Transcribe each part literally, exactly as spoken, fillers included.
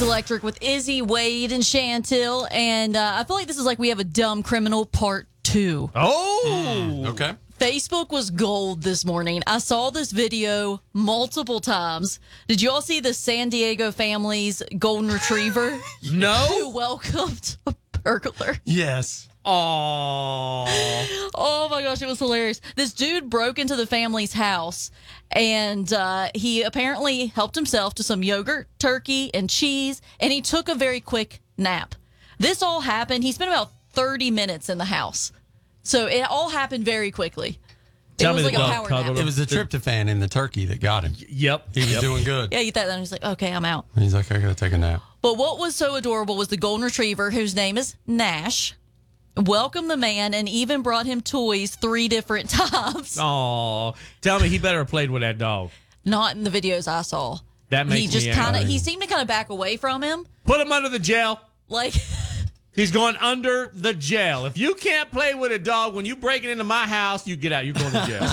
It's Electric with Izzy, Wade, and Chantil. And uh, I feel like this is like we have a dumb criminal part two. Oh, Mm, okay. Facebook was gold this morning. I saw this video multiple times. Did you all see the San Diego family's golden retriever who no. welcomed a burglar? Yes. Oh. Oh my gosh, it was hilarious. This dude broke into the family's house and uh, he apparently helped himself to some yogurt, turkey, and cheese, and he took a very quick nap. This all happened. He spent about thirty minutes in the house. So it all happened very quickly. It Tell was me like the a dog power cuddled nap. It was the tryptophan in the turkey that got him. Yep. He was yep. doing good. Yeah, he thought that and he's like, okay, I'm out. He's like, I gotta take a nap. But what was so adorable was the golden retriever, whose name is Nash, welcomed the man and even brought him toys three different times. Oh, tell me he better have played with that dog. Not in the videos I saw. That makes he just me kind of angry. he seemed to kind of back away from him, Put him under the jail. like He's going under the jail. If you can't play with a dog when you break it into my house, you get out. You're going to jail.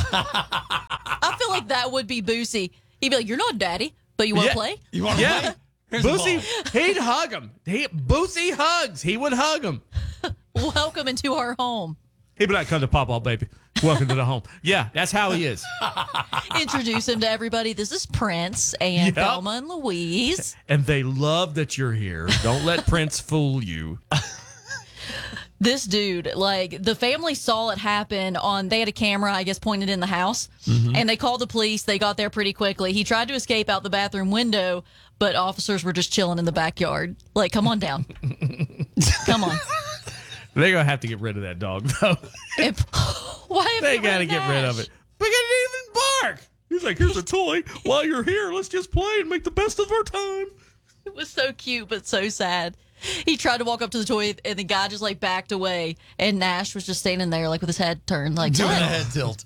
I feel like that would be Boosie. He'd be like, "You're not daddy, but you want to Yeah. play? You want to Yeah. play? Here's the Boosie, ball. he'd hug him. He, Boosie hugs. He would hug him. Welcome into our home." He'd be like, come to Papa, baby. Welcome to the home. Yeah, that's how he is. Introduce him to everybody. This is Prince and Yep. Thelma and Louise. And they love that you're here. Don't let Prince fool you. This dude, like, the family saw it happen on, they had a camera, I guess, pointed in the house, and they called the police. They got there pretty quickly. He tried to escape out the bathroom window, but officers were just chilling in the backyard. Like, come on down. Come on. They're going to have to get rid of that dog, though. And, why have They you got to rid get rid of Nash? it. Because it didn't even bark. He's like, here's a toy. While you're here, let's just play and make the best of our time. It was so cute, but so sad. He tried to walk up to the toy, and the guy just, like, backed away, and Nash was just standing there, like, with his head turned, like, Doing a "What?" head tilt.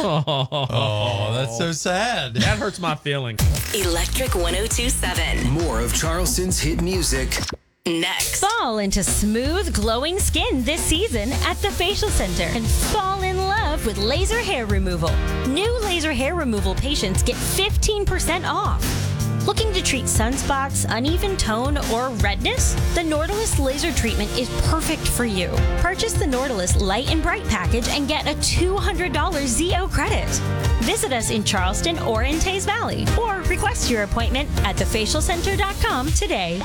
Oh, that's so sad. That hurts my feelings. Electric one oh two seven. More of Charleston's hit music. Next. Fall into smooth, glowing skin this season at the Facial Center and fall in love with laser hair removal. New laser hair removal patients get fifteen percent off. Looking to treat sunspots, uneven tone, or redness? The Nautilus laser treatment is perfect for you. Purchase the Nautilus Light and Bright package and get a two hundred dollars Z O credit. Visit us in Charleston or in Taze Valley, or request your appointment at the facial center dot com today.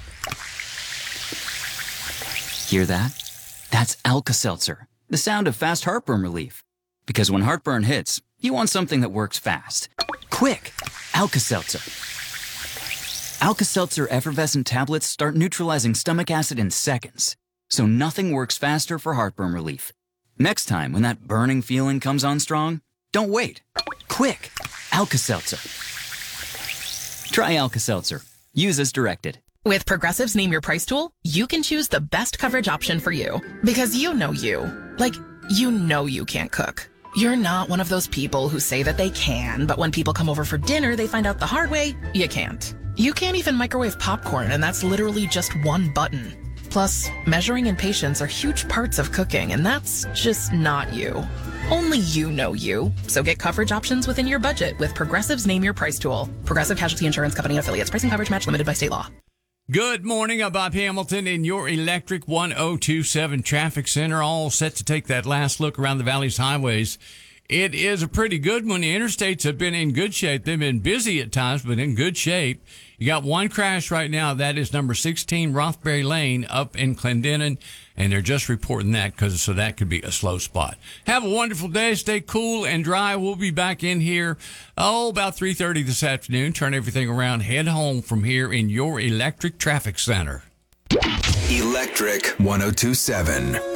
Hear that? That's Alka-Seltzer, the sound of fast heartburn relief. Because when heartburn hits, you want something that works fast. Quick! Alka-Seltzer. Alka-Seltzer effervescent tablets start neutralizing stomach acid in seconds, so nothing works faster for heartburn relief. Next time when that burning feeling comes on strong, don't wait. Quick! Alka-Seltzer. Try Alka-Seltzer. Use as directed. With Progressive's Name Your Price tool, you can choose the best coverage option for you. Because you know you. Like, you know you can't cook. You're not one of those people who say that they can, but when people come over for dinner, they find out the hard way, you can't. You can't even microwave popcorn, and that's literally just one button. Plus, measuring and patience are huge parts of cooking, and that's just not you. Only you know you. So get coverage options within your budget with Progressive's Name Your Price tool. Progressive Casualty Insurance Company affiliates. Pricing coverage match limited by state law. Good morning. I'm Bob Hamilton in your Electric one oh two seven Traffic Center, all set to take that last look around the valley's highways. It is a pretty good one. The interstates have been in good shape. They've been busy at times, but in good shape. You got one crash right now. That is number sixteen Rothbury Lane up in Clendenin, and they're just reporting that because so that could be a slow spot. Have a wonderful day. Stay cool and dry. We'll be back in here, oh, about three thirty this afternoon. Turn everything around. Head home from here in your Electric Traffic Center. Electric one oh two seven.